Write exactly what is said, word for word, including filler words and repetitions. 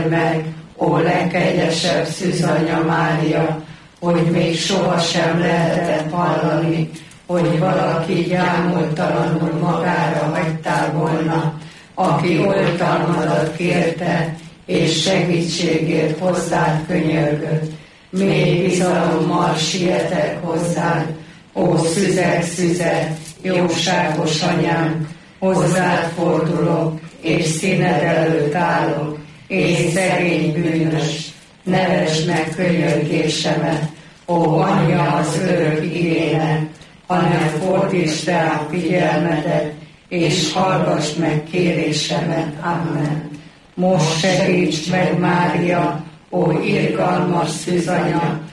meg, ó legkegyesebb szűzanya Mária, hogy még sohasem lehetett hallani, hogy valaki gyámoltalanul magára hagytál volna, aki oltalmadat kérte, és segítségért hozzád könyörgött. Mély bizalommal sietek hozzád, ó szüzek, szüzek, jóságos anyám, hozzád fordulok, és színed előtt állok, én szegény bűnös, ne vesd meg könyörgésemet, ó anyja az örök igének, hanem fordítsd rá a figyelmedet, és hallgass meg kérésemet. Amen. Most segíts meg, Mária, ó irgalmas szűzanya,